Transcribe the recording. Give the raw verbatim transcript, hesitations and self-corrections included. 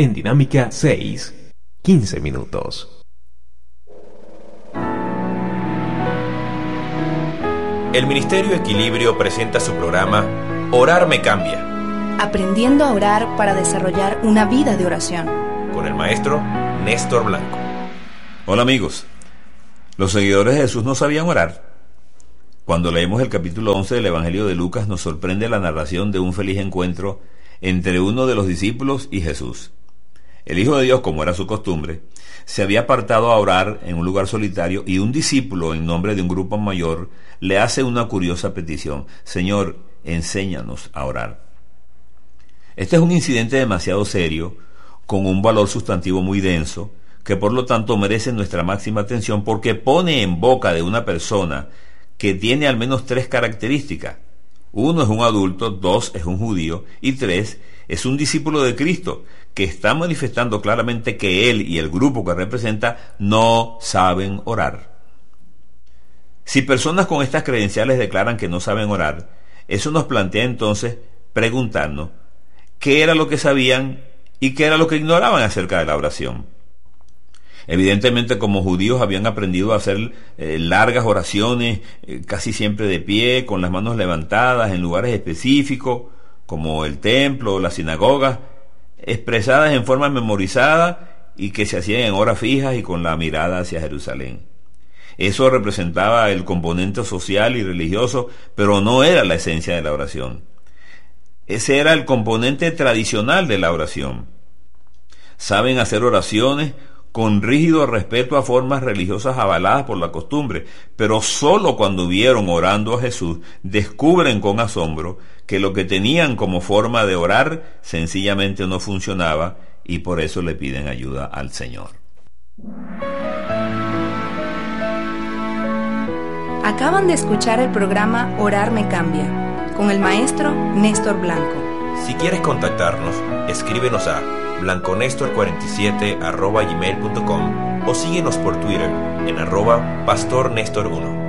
En Dinámica seis, quince minutos. El Ministerio Equilibrio presenta su programa Orar me cambia. Aprendiendo a orar para desarrollar una vida de oración. Con el maestro Néstor Blanco. Hola amigos. Los seguidores de Jesús no sabían orar. Cuando leemos el capítulo once del Evangelio de Lucas, nos sorprende la narración de un feliz encuentro entre uno de los discípulos y Jesús. El Hijo de Dios, como era su costumbre, se había apartado a orar en un lugar solitario y un discípulo, en nombre de un grupo mayor, le hace una curiosa petición: Señor, enséñanos a orar. Este es un incidente demasiado serio, con un valor sustantivo muy denso, que por lo tanto merece nuestra máxima atención porque pone en boca de una persona que tiene al menos tres características. Uno es un adulto, dos es un judío y tres es un discípulo de Cristo, que está manifestando claramente que él y el grupo que representa no saben orar. Si personas con estas credenciales declaran que no saben orar, eso nos plantea entonces preguntarnos qué era lo que sabían y qué era lo que ignoraban acerca de la oración. Evidentemente, como judíos habían aprendido a hacer eh, largas oraciones, eh, casi siempre de pie, con las manos levantadas en lugares específicos, como el templo o las sinagogas, expresadas en forma memorizada y que se hacían en horas fijas y con la mirada hacia Jerusalén. Eso representaba el componente social y religioso, pero no era la esencia de la oración. Ese era el componente tradicional de la oración. Saben hacer oraciones con rígido respeto a formas religiosas avaladas por la costumbre, pero solo cuando vieron orando a Jesús, descubren con asombro que lo que tenían como forma de orar sencillamente no funcionaba y por eso le piden ayuda al Señor. Acaban de escuchar el programa Orar me cambia, con el maestro Néstor Blanco. Si quieres contactarnos, escríbenos a blanconestor cuarenta y siete arroba gmail punto com o síguenos por Twitter en arroba pastor nestor uno.